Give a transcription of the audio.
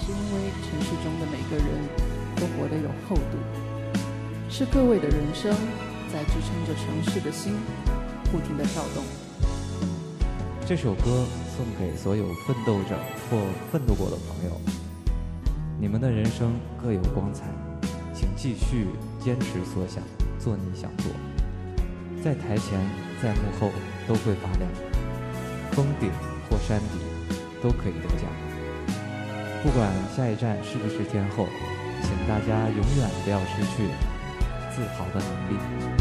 是因为城市中的每个人都活得有厚度，是各位的人生在支撑着城市的心不停地跳动。 这首歌送给所有奋斗者或奋斗过的朋友，你们的人生各有光彩，请继续坚持所想，做你想做，在台前在幕后都会发亮，峰顶或山底都可以得奖。不管下一站是不是天后，请大家永远不要失去自豪的能力。